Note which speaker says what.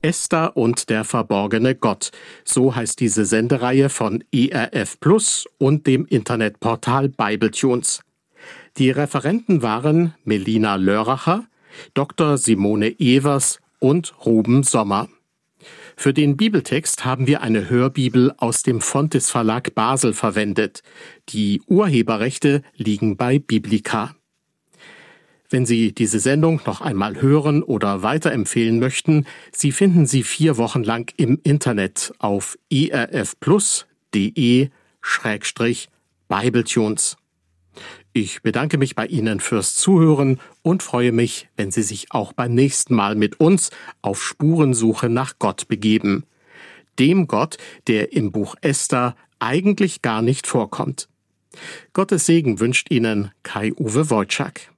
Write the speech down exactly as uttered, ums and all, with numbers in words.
Speaker 1: Esther und der verborgene Gott. So heißt diese Sendereihe von E R F Plus und dem Internetportal Bibletunes. Die Referenten waren Melina Lörracher, Doktor Simone Evers und Ruben Sommer. Für den Bibeltext haben wir eine Hörbibel aus dem Fontys Verlag Basel verwendet. Die Urheberrechte liegen bei Biblica. Wenn Sie diese Sendung noch einmal hören oder weiterempfehlen möchten, Sie finden sie vier Wochen lang im Internet auf erfplus.de Schrägstrich Bibletunes. Ich bedanke mich bei Ihnen fürs Zuhören und freue mich, wenn Sie sich auch beim nächsten Mal mit uns auf Spurensuche nach Gott begeben. Dem Gott, der im Buch Esther eigentlich gar nicht vorkommt. Gottes Segen wünscht Ihnen Kai-Uwe Wojczak.